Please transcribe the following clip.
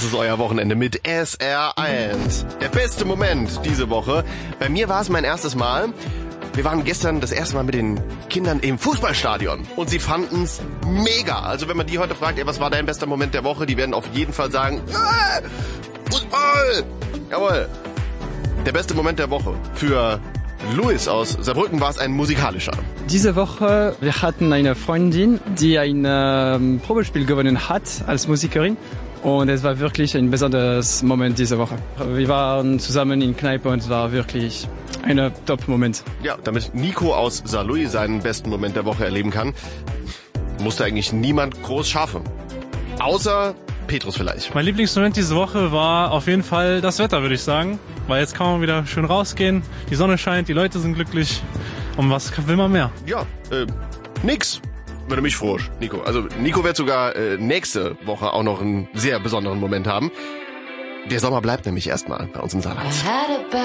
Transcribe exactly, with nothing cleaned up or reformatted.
Das ist euer Wochenende mit S R eins. Der beste Moment diese Woche. Bei mir war es mein erstes Mal. Wir waren gestern das erste Mal mit den Kindern im Fußballstadion und sie fanden's mega. Also wenn man die heute fragt, ey, was war dein bester Moment der Woche, die werden auf jeden Fall sagen, äh, Fußball! Jawohl. Der beste Moment der Woche für Luis aus Saarbrücken war es ein musikalischer. Diese Woche, wir hatten eine Freundin, die ein ähm, Probespiel gewonnen hat als Musikerin. Und es war wirklich ein besonderes Moment diese Woche. Wir waren zusammen in Kneipe und es war wirklich ein Top-Moment. Ja, damit Nico aus Saarlouis seinen besten Moment der Woche erleben kann, musste eigentlich niemand groß schaffen. Außer Petrus vielleicht. Mein Lieblingsmoment diese Woche war auf jeden Fall das Wetter, würde ich sagen. Weil jetzt kann man wieder schön rausgehen, die Sonne scheint, die Leute sind glücklich. Und was will man mehr? Ja, äh, nix. Wenn du mich fragst, Nico. Also Nico wird sogar äh, nächste Woche auch noch einen sehr besonderen Moment haben. Der Sommer bleibt nämlich erstmal bei uns im Saarland.